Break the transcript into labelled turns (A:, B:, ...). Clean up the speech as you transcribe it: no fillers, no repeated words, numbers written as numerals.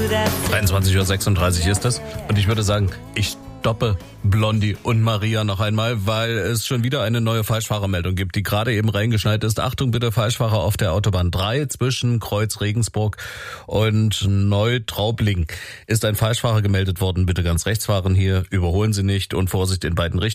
A: 23:36 Uhr ist es. Und ich würde sagen, ich stoppe Blondie und Maria noch einmal, weil es schon wieder eine neue Falschfahrermeldung gibt, die gerade eben reingeschneit ist. Achtung bitte, Falschfahrer auf der Autobahn 3 zwischen Kreuz Regensburg und Neutraubling ist ein Falschfahrer gemeldet worden. Bitte ganz rechts fahren hier, überholen Sie nicht und Vorsicht in beiden Richtungen.